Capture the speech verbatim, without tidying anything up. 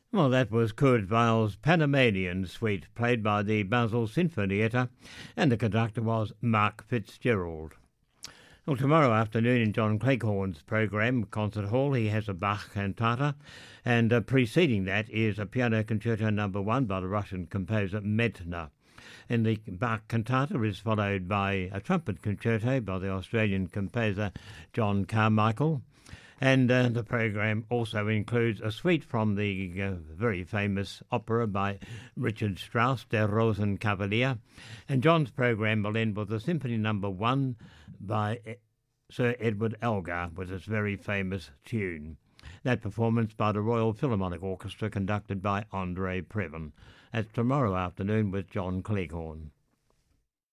Well, that was Kurt Weill's Panamanian Suite, played by the Basel Sinfonietta, and the conductor was Mark Fitzgerald. Well, tomorrow afternoon in John Cleghorn's program, Concert Hall, he has a Bach cantata, and uh, preceding that is a piano concerto number one by the Russian composer Medtner. And the Bach cantata is followed by a trumpet concerto by the Australian composer John Carmichael. And uh, the program also includes a suite from the uh, very famous opera by Richard Strauss, Der Rosenkavalier. And John's program will end with a symphony number one by Sir Edward Elgar with its very famous tune. That performance by the Royal Philharmonic Orchestra conducted by Andre Previn. That's tomorrow afternoon with John Cleghorn.